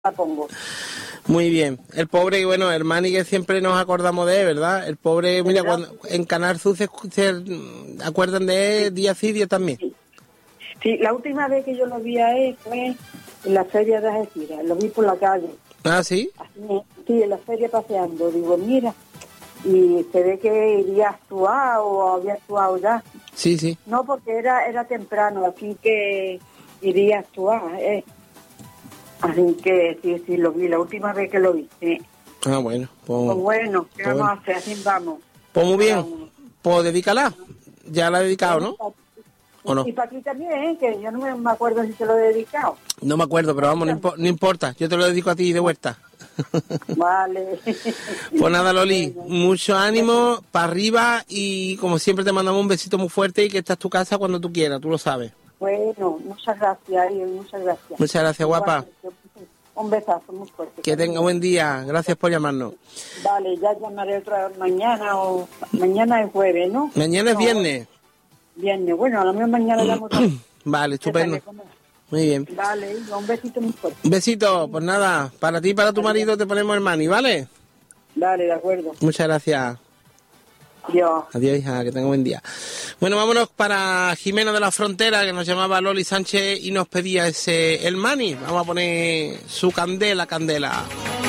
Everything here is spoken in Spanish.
la pongo. Muy bien. El pobre, bueno, el Mani que siempre nos acordamos de él, ¿verdad? El pobre, mira, ¿verdad? cuando en Canal Sur se acuerdan de él día sí, día también. Sí. Sí, la última vez que yo lo vi a él fue en la feria de Algeciras, lo vi por la calle. Ah, ¿sí? Así, sí, en la feria paseando. Digo, mira, y se ve que iría a actuar o había actuado ya. Sí, sí. No, porque era temprano, así que iría a actuar. Así que sí, lo vi, la última vez que lo vi. Sí. Ah, bueno. Pues bueno, ¿qué pues vamos bueno. a hacer? Así vamos. Pues muy Cada bien. uno. Pues dedícala. Ya la he dedicado, ¿no? ¿O no? Y para ti también, que yo no me acuerdo si te lo he dedicado. No me acuerdo, pero vamos, no importa. Yo te lo dedico a ti de vuelta. Vale. Pues nada, Loli, mucho ánimo, para arriba y como siempre te mandamos un besito muy fuerte y que esta es tu casa cuando tú quieras, tú lo sabes. Bueno, muchas gracias, muchas gracias. Muchas gracias, guapa. Un besazo muy fuerte. Que tenga buen día. Gracias por llamarnos. Vale, ya llamaré otra vez mañana o mañana es jueves, ¿no? Mañana es viernes. Viernes. Bueno, a lo mejor mañana llamo otra vez. Vale, estupendo. Muy bien. Vale, un besito muy fuerte. Un besito, pues nada, para ti y para tu marido te ponemos el Mani, ¿vale? Vale, de acuerdo. Muchas gracias. Adiós. Adiós, hija, que tenga buen día. Bueno, vámonos para Jimena de la Frontera, que nos llamaba Loli Sánchez y nos pedía el Mani. Vamos a poner su candela.